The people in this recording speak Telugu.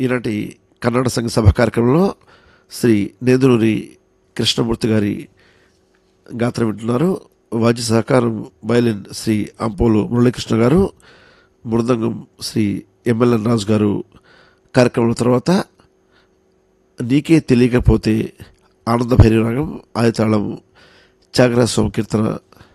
ఈనాటి కన్నడ సంఘ సభ కార్యక్రమంలో శ్రీ నేదునూరి కృష్ణమూర్తి గారి గాత్రం వింటున్నారు. వాద్య సహకారం వయలిన్ శ్రీ అంపోలు మురళీకృష్ణ గారు, మృదంగం శ్రీ ఎంఎల్ఎన్ రాజు గారు. కార్యక్రమం తర్వాత నీకే తెలియకపోతే ఆనంద భైరవి రాగం, ఆదితాళం, త్యాగరాజ స్వామి కీర్తన